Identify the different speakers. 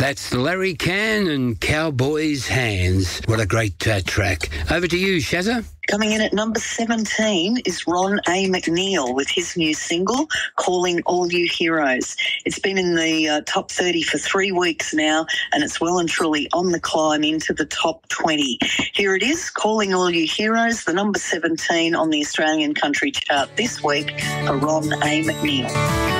Speaker 1: That's Larry Cann and Cowboys' Hands. What a great track. Over to you, Shazza.
Speaker 2: Coming in at number 17 is Ron A. McNeil with his new single, Calling All You Heroes. It's been in the top 30 for 3 weeks now, and it's well and truly on the climb into the top 20. Here it is, Calling All You Heroes, the number 17 on the Australian country chart this week for Ron A. McNeil.